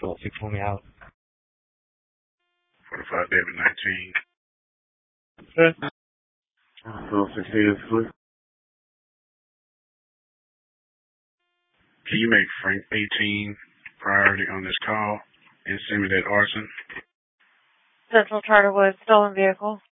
So 6 me out. 45 David 19. Okay. So 16 is clear. Can you make Frank 18 priority on this call and send me that arson? Central Charterwood, stolen vehicle.